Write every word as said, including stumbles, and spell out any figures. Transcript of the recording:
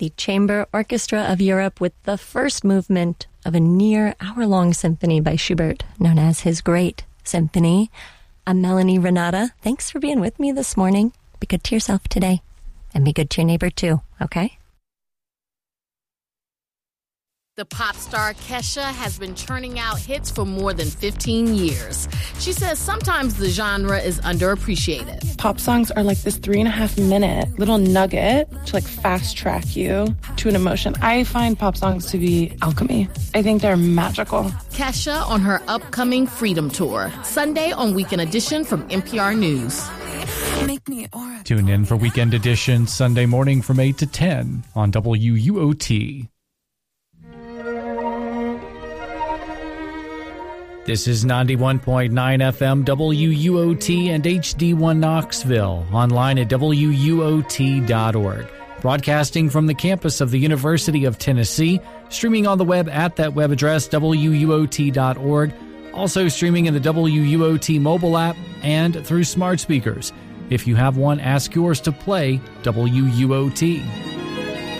the Chamber Orchestra of Europe with the first movement of a near hour-long symphony by Schubert, known as his Great Symphony. I'm Melanie Renata. Thanks for being with me this morning. Be good to yourself today, and be good to your neighbor too, okay? The pop star Kesha has been churning out hits for more than fifteen years. She says sometimes the genre is underappreciated. Pop songs are like this three and a half minute little nugget to like fast track you to an emotion. I find pop songs to be alchemy. I think they're magical. Kesha on her upcoming Freedom Tour, Sunday on Weekend Edition from N P R News. Make me aura. Tune in for Weekend Edition Sunday morning from eight to ten on W U O T. This is ninety-one point nine F M W U O T and H D one Knoxville, online at W U O T dot org. Broadcasting from the campus of the University of Tennessee, streaming on the web at that web address, W U O T dot org, also streaming in the W U O T mobile app and through smart speakers. If you have one, ask yours to play W U O T.